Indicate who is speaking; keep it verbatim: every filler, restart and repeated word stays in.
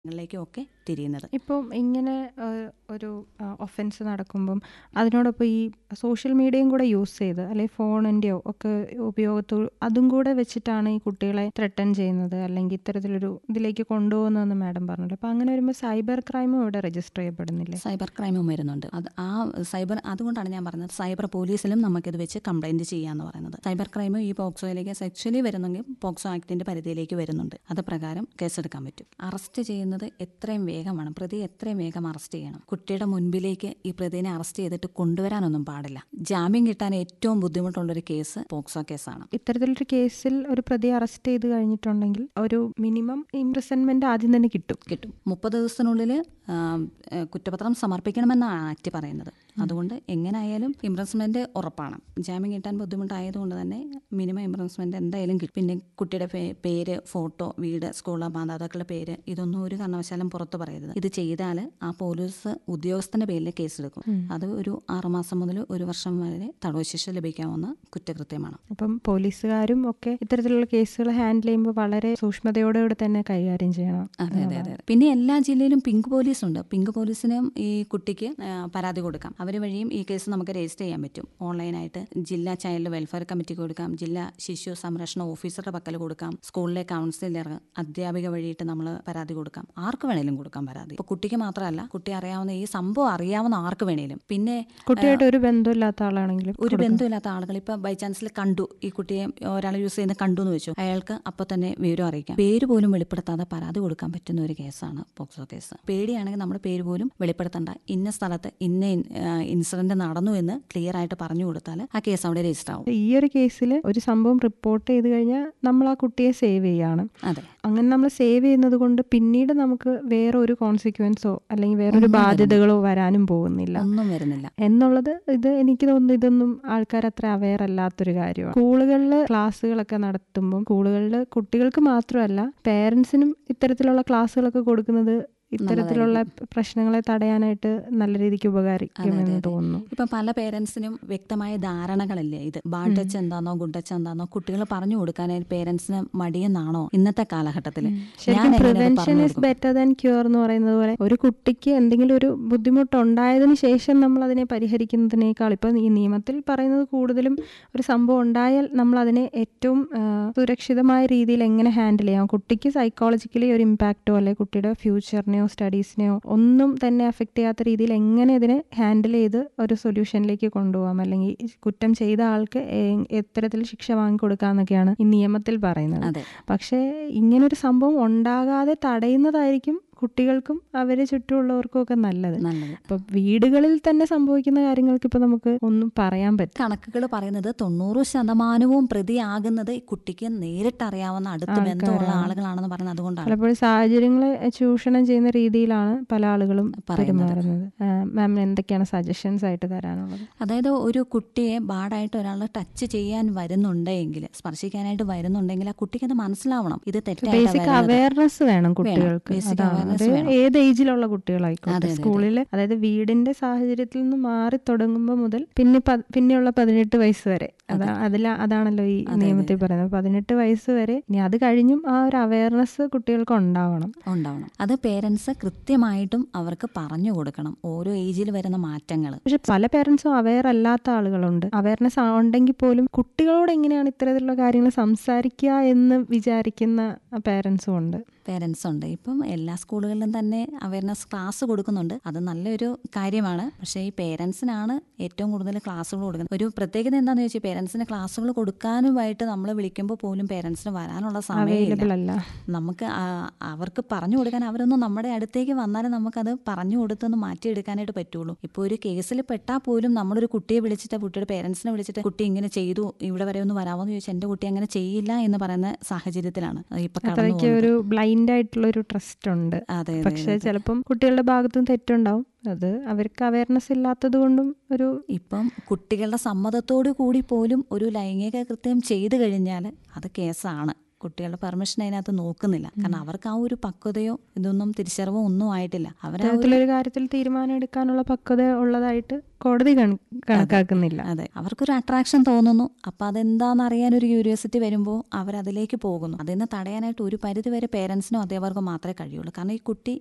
Speaker 1: ങ്ങളിലേക്കും ഒക്കെ തിരിയുന്നത്.
Speaker 2: ഇപ്പം ഇങ്ങനെ ഏഹ്, ഒരു ഒഫൻസ് നടക്കുമ്പം അതിനോടൊപ്പം ഈ സോഷ്യൽ മീഡിയയും കൂടെ യൂസ് ചെയ്ത് അല്ലെങ്കിൽ ഫോണിൻ്റെയോ ഒക്കെ ഉപയോഗത്തോ അതും കൂടെ വെച്ചിട്ടാണ് ഈ കുട്ടികളെ ത്രെട്ടൻ ചെയ്യുന്നത് അല്ലെങ്കിൽ ഇത്തരത്തിലൊരു ഇതിലേക്ക് കൊണ്ടുപോകുന്നതെന്ന് മാഡം പറഞ്ഞല്ലോ. അപ്പം അങ്ങനെ വരുമ്പോൾ സൈബർ ക്രൈമും ഇവിടെ രജിസ്റ്റർ ചെയ്യപ്പെടുന്നില്ലേ?
Speaker 1: സൈബർ ക്രൈമും വരുന്നുണ്ട്. അത് ആ സൈബർ അതുകൊണ്ടാണ് ഞാൻ പറഞ്ഞത് സൈബർ പോലീസിലും നമുക്കിത് വെച്ച് കംപ്ലൈൻറ്റ് ചെയ്യാമെന്ന് പറയുന്നത്. സൈബർ ക്രൈം ഈ പോക്സോയിലേക്ക് സെക്ച്വലി വരുന്നെങ്കിൽ പോക്സോ ആക്ടിൻ്റെ പരിധിയിലേക്ക് വരുന്നുണ്ട്. അത് പ്രകാരം കേസെടുക്കാൻ പറ്റും. അറസ്റ്റ് ചെയ്യുന്നത് എത്രയും വേഗമാണ്. പ്രതി എത്രയും വേഗം അറസ്റ്റ് ചെയ്യണം. കുട്ടിയുടെ മുൻപിലേക്ക് ഈ പ്രതിനെ അറസ്റ്റ് ചെയ്തിട്ട് കൊണ്ടുവരാനൊന്നും പാടില്ല. ജാമ്യം കിട്ടാൻ ഏറ്റവും ബുദ്ധിമുട്ടുള്ളൊരു കേസ് പോക്സോ കേസാണ്.
Speaker 2: ഇത്തരത്തിലൊരു കേസിൽ ഒരു പ്രതിയെ അറസ്റ്റ് ചെയ്ത് കഴിഞ്ഞിട്ടുണ്ടെങ്കിൽ ഒരു മിനിമം ഇംപ്രിസൺമെന്റ് ആദ്യം തന്നെ കിട്ടും
Speaker 1: കിട്ടും മുപ്പത് ദിവസത്തിനുള്ളിൽ കുറ്റപത്രം സമർപ്പിക്കണമെന്നാണ് ആക്ട് പറയുന്നത്. അതുകൊണ്ട് എങ്ങനെയായാലും ഇംപ്രസ്മെന്റ് ഉറപ്പാണ്. ജാമ്യം കിട്ടാൻ ബുദ്ധിമുട്ടായതുകൊണ്ട് തന്നെ മിനിമം ഇംപ്രസ്മെന്റ് എന്തായാലും കിട്ടും. പിന്നെ കുട്ടിയുടെ പേര്, ഫോട്ടോ, വീട്, സ്കൂള്, മാതാപിതാക്കളുടെ പേര് ഇതൊന്നും ഒരു കാരണവശാലും പുറത്തു പറയരുത്. ഇത് ചെയ്താൽ ആ പോലീസ് ഉദ്യോഗസ്ഥന്റെ പേരിൽ കേസെടുക്കും. അത് ഒരു ആറുമാസം മുതൽ ഒരു വർഷം വരെ തടവ് ശിക്ഷ ലഭിക്കാവുന്ന കുറ്റകൃത്യമാണ്.
Speaker 2: അപ്പം പോലീസുകാരും ഒക്കെ ഇത്തരത്തിലുള്ള കേസുകൾ ഹാൻഡിൽ ചെയ്യുമ്പോൾ വളരെ സൂക്ഷ്മതയോടുകൂടി തന്നെ കൈകാര്യം ചെയ്യണം.
Speaker 1: അതെ അതെ അതെ പിന്നെ എല്ലാ ജില്ലയിലും പിങ്ക് പോലീസ് ഉണ്ട്. പിങ്ക് പോലീസിനും ഈ കുട്ടിക്ക് പരാതി കൊടുക്കാം. അവർ വഴിയും ഈ കേസ് നമുക്ക് രജിസ്റ്റർ ചെയ്യാൻ പറ്റും. ഓൺലൈനായിട്ട് ജില്ലാ ചൈൽഡ് വെൽഫെയർ കമ്മിറ്റിക്ക് കൊടുക്കാം, ജില്ലാ ശിശു സംരക്ഷണ ഓഫീസറുടെ പക്കൽ കൊടുക്കാം, സ്കൂളിലെ കൗൺസിലർ, അധ്യാപിക വഴിയിട്ട് നമ്മൾ പരാതി കൊടുക്കാം. ആർക്ക് വേണേലും കൊടുക്കാം പരാതി. ഇപ്പൊ കുട്ടിക്ക് മാത്രമല്ല, കുട്ടി അറിയാവുന്ന ഈ സംഭവം അറിയാവുന്ന ആർക്ക് വേണേലും. പിന്നെ
Speaker 2: കുട്ടിയായിട്ട് ഒരു ബന്ധമില്ലാത്ത ആളാണെങ്കിലും
Speaker 1: ഒരു ബന്ധമില്ലാത്ത ആളുകൾ ഇപ്പൊ ബൈ ചാൻസിൽ കണ്ടു, ഈ കുട്ടിയെ ഒരാൾ യൂസ് ചെയ്യുന്ന കണ്ടു എന്ന് വെച്ചു, അയാൾക്ക് അപ്പൊ തന്നെ വിവരം അറിയിക്കാം. പേര് പോലും വെളിപ്പെടുത്താതെ പരാതി കൊടുക്കാൻ പറ്റുന്ന ഒരു കേസാണ് പോക്സോ കേസ്. പേടിയാണെങ്കിൽ നമ്മുടെ പേര് പോലും വെളിപ്പെടുത്തണ്ട, ഇന്ന സ്ഥലത്ത് ഇന്ന ഇൻസിഡന്റ് നടന്നു എന്ന് ക്ലിയർ ആയിട്ട് പറഞ്ഞു കൊടുത്താൽ ആ കേസ് അവിടെ രജിസ്റ്റർ ആവും.
Speaker 2: ഈ ഒരു കേസിൽ ഒരു സംഭവം റിപ്പോർട്ട് ചെയ്ത് കഴിഞ്ഞാൽ നമ്മൾ ആ കുട്ടിയെ സേവ് ചെയ്യാണ്.
Speaker 1: അതെ,
Speaker 2: അങ്ങനെ നമ്മൾ സേവ് ചെയ്യുന്നത് കൊണ്ട് പിന്നീട് നമുക്ക് വേറെ ഒരു കോൺസിക്വൻസോ അല്ലെങ്കിൽ വേറൊരു ബാധ്യതകളോ വരാനും പോകുന്നില്ല,
Speaker 1: ഒന്നും വരുന്നില്ല
Speaker 2: എന്നുള്ളത് ഇത് എനിക്ക് തോന്നുന്നു ഇതൊന്നും ആൾക്കാർ അത്ര അവെയർ അല്ലാത്തൊരു കാര്യമാണ്. സ്കൂളുകളിൽ ക്ലാസ്സുകളൊക്കെ നടത്തുമ്പോൾ സ്കൂളുകളിൽ കുട്ടികൾക്ക് മാത്രമല്ല പേരൻസിനും ഇത്തരത്തിലുള്ള ക്ലാസ്സുകളൊക്കെ കൊടുക്കുന്നത് ഇത്തരത്തിലുള്ള പ്രശ്നങ്ങളെ തടയാനായിട്ട് നല്ല രീതിക്ക് ഉപകരിക്കുമെന്ന് തോന്നുന്നു.
Speaker 1: ഇപ്പം പല പേരൻസിനും വ്യക്തമായ ധാരണകളില്ലേ, ഇത് ബാഡ് ടച്ച് എന്താണോ ഗുഡ് ടച്ച് എന്താണോ കുട്ടികൾ പറഞ്ഞു കൊടുക്കാനായിട്ട് പേരൻസിന് മടിയെന്നാണോ ഇന്നത്തെ കാലഘട്ടത്തിൽ?
Speaker 2: Prevention is better than cure എന്ന് പറയുന്നത് പോലെ ഒരു കുട്ടിക്ക് എന്തെങ്കിലും ഒരു ബുദ്ധിമുട്ടുണ്ടായതിനു ശേഷം നമ്മൾ അതിനെ പരിഹരിക്കുന്നതിനേക്കാൾ ഇപ്പം ഈ നിയമത്തിൽ പറയുന്നത് കൂടുതലും ഒരു സംഭവം ഉണ്ടായാൽ നമ്മൾ അതിനെ ഏറ്റവും സുരക്ഷിതമായ രീതിയിൽ എങ്ങനെ ഹാൻഡിൽ ചെയ്യാം, കുട്ടിക്ക് സൈക്കോളജിക്കലി ഒരു ഇമ്പാക്റ്റോ അല്ലെങ്കിൽ കുട്ടിയുടെ ഫ്യൂച്ചറിനെയോ സ്റ്റഡീസിനെയോ ഒന്നും തന്നെ അഫക്റ്റ് ചെയ്യാത്ത രീതിയിൽ എങ്ങനെ ഇതിനെ ഹാൻഡിൽ ചെയ്ത് ഒരു സൊല്യൂഷനിലേക്ക് കൊണ്ടുപോകാം, അല്ലെങ്കിൽ കുറ്റം ചെയ്ത ആൾക്ക് എത്തരത്തിൽ ശിക്ഷ വാങ്ങിക്കൊടുക്കാന്നൊക്കെയാണ് ഈ നിയമത്തിൽ പറയുന്നത്. പക്ഷേ ഇങ്ങനൊരു സംഭവം ഉണ്ടാകാതെ തടയുന്നതായിരിക്കും കുട്ടികൾക്കും അവരെ ചുറ്റുമുള്ളവർക്കും ഒക്കെ നല്ലത്. ഇപ്പൊ വീടുകളിൽ തന്നെ സംഭവിക്കുന്ന കാര്യങ്ങൾക്ക് ഇപ്പൊ നമുക്ക് ഒന്നും പറയാൻ പറ്റും.
Speaker 1: കണക്കുകൾ പറയുന്നത് തൊണ്ണൂറ് ശതമാനവും പ്രതിയാകുന്നത് കുട്ടിക്ക് നേരിട്ട് അറിയാവുന്ന അടുത്ത ബന്ധമുള്ള ആളുകളാണെന്ന് പറയുന്നത്. അതുകൊണ്ടാണ്
Speaker 2: പലപ്പോഴും സാഹചര്യങ്ങളെ ചൂഷണം ചെയ്യുന്ന രീതിയിലാണ് പല ആളുകളും പെരുമാറുന്നത്. മാമിന് എന്തൊക്കെയാണ് സജഷൻസ് ആയിട്ട് തരാനുള്ളത്?
Speaker 1: അതായത് ഒരു കുട്ടിയെ ബാഡായിട്ട് ഒരാൾ ടച്ച് ചെയ്യാൻ വരുന്നുണ്ടെങ്കിൽ, സ്പർശിക്കാനായിട്ട് വരുന്നുണ്ടെങ്കിൽ ആ കുട്ടിക്ക് അത് മനസ്സിലാവണം, ഇത് തെറ്റായിട്ട്.
Speaker 2: ബേസിക് അവയർനെസ് വേണം കുട്ടികൾക്ക്. ഏത് ഏജിലുള്ള കുട്ടികളായിക്കോട്ടെ. സ്കൂളില് അതായത് വീടിന്റെ സാഹചര്യത്തിൽ നിന്ന് മാറി തുടങ്ങുമ്പോൾ മുതൽ പിന്നെ പിന്നെയുള്ള പതിനെട്ട് വയസ്സ് വരെ അതാ അതിൽ അതാണല്ലോ ഈ നിയമത്തിൽ പറയുന്നത്. പതിനെട്ട് വയസ്സ് വരെ. ഇനി അത് കഴിഞ്ഞും ആ ഒരു അവയർനെസ് കുട്ടികൾക്ക് ഉണ്ടാവണം
Speaker 1: ഉണ്ടാവണം അത് പേരൻസ് കൃത്യമായിട്ടും അവർക്ക് പറഞ്ഞു കൊടുക്കണം, ഓരോ ഏജിൽ വരുന്ന മാറ്റങ്ങൾ.
Speaker 2: പക്ഷെ പല പേരൻസും അവെയർ അല്ലാത്ത ആളുകളുണ്ട്. അവയർനെസ് ഉണ്ടെങ്കിൽ പോലും കുട്ടികളോട് എങ്ങനെയാണ് ഇത്തരത്തിലുള്ള കാര്യങ്ങൾ സംസാരിക്കുക എന്ന് വിചാരിക്കുന്ന പേരൻസും ഉണ്ട്
Speaker 1: പേരൻസ് ഉണ്ട്. ഇപ്പം എല്ലാ സ്കൂളുകളിലും തന്നെ അവയർനെസ് ക്ലാസ് കൊടുക്കുന്നുണ്ട്. അത് നല്ലൊരു കാര്യമാണ്. പക്ഷേ ഈ പേരൻസിനാണ് ഏറ്റവും കൂടുതൽ ക്ലാസ്സുകൾ കൊടുക്കുന്നത്. ഒരു പ്രത്യേകത എന്താണെന്ന് ചോദിച്ചാൽ പേരൻസിന് ക്ലാസ്സുകൾ കൊടുക്കാനുമായിട്ട് നമ്മൾ വിളിക്കുമ്പോൾ പോലും പേരൻസിന് വരാനുള്ള സമയമില്ല. നമുക്ക് അവർക്ക് പറഞ്ഞു കൊടുക്കാൻ അവരൊന്നും നമ്മുടെ അടുത്തേക്ക് വന്നാലും നമുക്കത് പറഞ്ഞു കൊടുത്തൊന്ന് മാറ്റിയെടുക്കാനായിട്ട് പറ്റുള്ളൂ. ഇപ്പോൾ ഒരു കേസിൽ പെട്ടാൽ പോലും നമ്മളൊരു കുട്ടിയെ വിളിച്ചിട്ട് കുട്ടിയുടെ പേരൻസിനെ വിളിച്ചിട്ട് കുട്ടി ഇങ്ങനെ ചെയ്തു, ഇവിടെ വരെ ഒന്ന് വരാമോ എന്ന് ചോദിച്ചാൽ എൻ്റെ കുട്ടി അങ്ങനെ ചെയ്യില്ല എന്ന് പറയുന്ന സാഹചര്യത്തിലാണ് ഇപ്പൊ
Speaker 2: ഒരു ബ്ലൈൻഡ് ആയിട്ടുള്ള ഒരു ട്രസ്റ്റ് ഉണ്ട്. പക്ഷെ ചിലപ്പം കുട്ടികളുടെ ഭാഗത്തും തെറ്റുണ്ടാവും. അത് അവർക്ക് അവയർനെസ് ഇല്ലാത്തത് കൊണ്ടും ഒരു
Speaker 1: ഇപ്പം കുട്ടികളുടെ സമ്മതത്തോടു കൂടി പോലും ഒരു ലൈംഗിക കൃത്യം ചെയ്തു കഴിഞ്ഞാൽ അത് കേസാണ്. കുട്ടികളുടെ പെർമിഷൻ അതിനകത്ത് നോക്കുന്നില്ല. കാരണം അവർക്ക് ആ ഒരു പക്വതയോ ഇതൊന്നും തിരിച്ചറിവോ ഒന്നും ആയിട്ടില്ല. അവർ
Speaker 2: ഒരു കാര്യത്തിൽ തീരുമാനം എടുക്കാനുള്ള പക്വത ഉള്ളതായിട്ട് കോടതി കണക്കാക്കുന്നില്ല.
Speaker 1: അതെ, അവർക്കൊരു അട്രാക്ഷൻ തോന്നുന്നു. അപ്പം അതെന്താണെന്ന് അറിയാൻ ഒരു ക്യൂരിയോസിറ്റി വരുമ്പോൾ അവരതിലേക്ക് പോകുന്നു. അതിൽ നിന്ന് തടയാനായിട്ട് ഒരു പരിധി വരെ പേരൻസിനോ അധ്യാപകർക്കോ മാത്രമേ കഴിയുള്ളൂ. കാരണം ഈ കുട്ടി